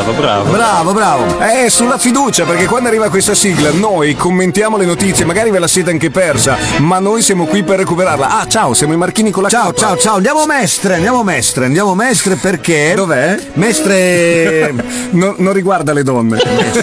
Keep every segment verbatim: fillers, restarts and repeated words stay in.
bravo, bravo. Bravo, bravo. Eh, sulla fiducia, perché quando arriva questa sigla noi commentiamo le notizie, magari ve la siete anche persa, ma noi siamo qui per recuperarla. Ah, ciao, siamo i Marchini con la Ciao, K. ciao, ciao. Andiamo Mestre, andiamo Mestre, andiamo Mestre perché... Dov'è? Mestre... No, non riguarda le donne.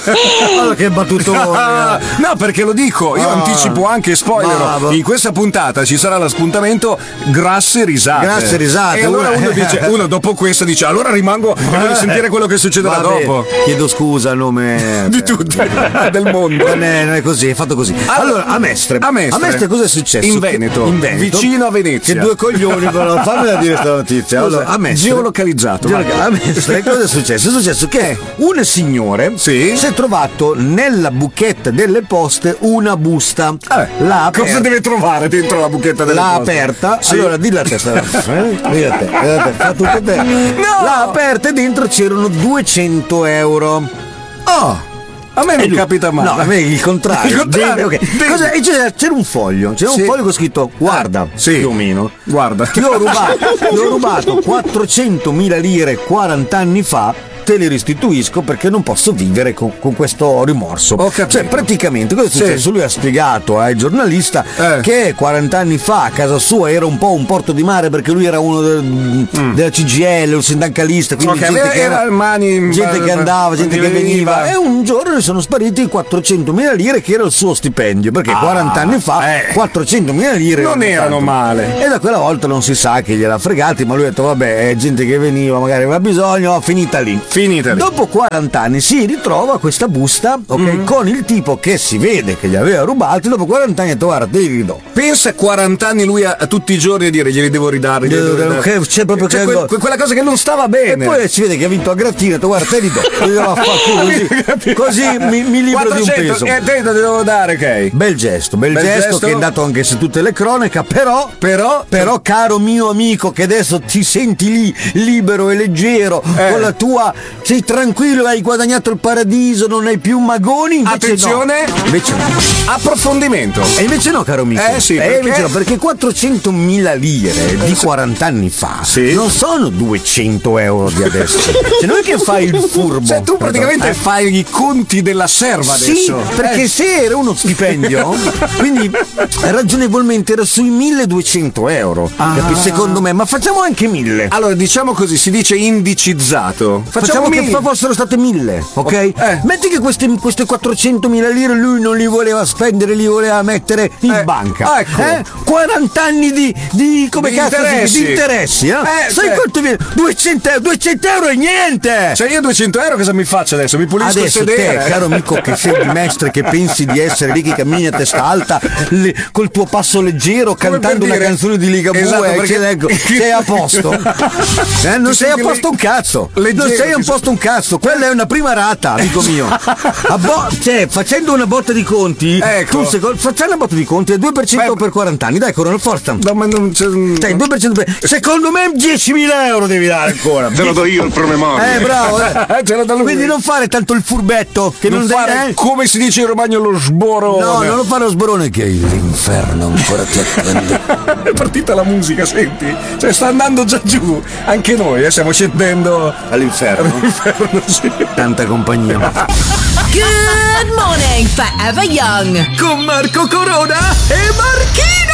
Oh, che battutone. No, perché lo dico, io Ah. anticipo anche spoiler. Bravo. In questa puntata ci sarà lo spuntamento grasse risate. Grasse risate. E allora Uno- uno dice, uno dopo questa dice, allora rimango e voglio sentire quello che succederà Vabbè, dopo. Chiedo scusa a nome Di tutti, del mondo. Non è, non è così, è fatto così. Allora, a Mestre. A Mestre. cosa è successo? In Che- Veneto, in Veneto. vicino a Venezia. Che due coglioni, però fammela dire questa notizia. Allora, a Mestre. Geolocalizzato. vai. A Mestre, cosa è successo? È successo che un signore Sì. si è trovato nella buchetta delle poste una busta. Eh, L'ha aperta. cosa deve trovare dentro la buchetta delle L'ha poste? aperta, Sì. allora dilla a te, Sara. eh? Dilla a te, dilla a te, fa tutto te. L'ha aperta e dentro c'erano duecento euro. Oh, a me non E lui- capita mai. No, a me il contrario. Il contrario. Devi- ok. Devi- Cosa- e c'era, c'era un foglio, c'era Sì. un foglio con scritto guarda, Sì. più o meno. Guarda. Ti ho rubato, ti ho rubato quattrocentomila lire quaranta anni fa. Te li restituisco perché non posso vivere con, con questo rimorso. Ho capito. Cioè, praticamente cosa è Sì. successo? Lui ha spiegato al giornalista Eh. che quaranta anni fa a casa sua era un po' un porto di mare perché lui era uno del- della C G I L, un sindacalista, quindi Ok, gente, era- che, era- era mani- gente che andava, gente che veniva. veniva. E un giorno ne sono spariti quattrocentomila lire che era il suo stipendio perché quaranta anni fa eh. quattrocentomila lire Non erano tanto. male. E da quella volta non si sa che gliel'ha fregati, ma lui ha detto vabbè, è gente che veniva, magari aveva bisogno, oh, finita lì. Finita lì. Dopo quaranta anni si ritrova questa busta, ok, Mm. con il tipo che si vede che gli aveva rubati, dopo quaranta anni ha detto guarda, te li ridò. Pensa quaranta anni lui a, a tutti i giorni a dire glieli devo ridare. glieli devo ridare. Che- c'è proprio Cioè, che- que- que- quella cosa che non stava E bene. poi si vede che ha vinto a grattino, ha detto guarda, te li do. Te li do a far culo, così, così mi, mi libero di un quattrocento peso. e te te devo dare, ok. Bel gesto, bel, Bel gesto, gesto. che è andato anche su tutte le cronache, però, Però, però caro mio amico che adesso ti senti lì libero e leggero, Eh. con la tua, sei tranquillo, hai guadagnato il paradiso, non hai più magoni, invece attenzione, no. Invece no. approfondimento. E invece no, caro amico. Eh sì, Eh, perché- invece no, perché quattrocentomila lire di quaranta anni fa Sì. non sono duecento euro di adesso. Cioè non è che fai il furbo. Cioè tu praticamente Eh. fai i conti della serva Sì, adesso. perché Eh. se era uno stipendio, quindi ragionevolmente era sui milleduecento euro. Ah. Capi? Secondo me, ma facciamo anche mille. Allora, diciamo così, si dice indicizzato. Facciamo, Facciamo che mille. fa- fossero state mille, ok? Eh. Metti che queste, queste quattrocentomila lire lui non li voleva spendere, li voleva mettere in Eh, banca. ecco. Eh? quaranta anni di, di come Di cazzo si interessi. dice? Di interessi, eh? Eh, Sai cioè- quanto viene? duecento, euro, duecento euro è niente! Cioè io duecento euro cosa mi faccio adesso? Mi pulisco il Adesso sedere. te, caro amico, che sei di Mestre, che pensi di essere lì che cammini a testa alta, le- col tuo passo leggero, Come cantando per una dire- canzone di Ligabue, Esatto, perché- cioè, ecco, sei a posto. Eh, non Ti sei a senti posto un cazzo. leggero, Non sei a ti posto un cazzo. Quella è una prima rata, amico mio. A bo- cioè, facendo una botta di conti, Ecco. tu secondo, facciamo una botta di conti, è due per cento Beh, per quaranta anni, dai, Corona, forza. No, ma non c'è... Dai, due per cento per... Secondo me diecimila euro devi dare ancora. Te lo do io il promemoria. Eh, bravo, eh. Ce l'ho da lui. Quindi non fare tanto il furbetto che non, non devi- fare, eh? come si dice in romagno, lo sborone. No, non lo fare lo sborone che l'inferno ancora ti attende. È partita la musica, senti? Cioè sta andando già giù. Anche noi, eh, stiamo scendendo All'inferno. all'inferno, sì. Tanta compagnia. Good morning, Forever Young. Con Marco Corona e Marchino!